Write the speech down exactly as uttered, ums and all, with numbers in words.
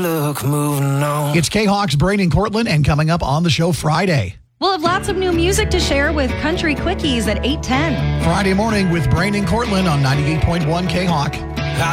look, moving on. It's K-Hawk's Braden Cortland, and coming up on the show Friday. We'll have lots of new music to share with Country Quickies at eight ten. Friday morning with Braden Cortland on ninety-eight point one K-Hawk.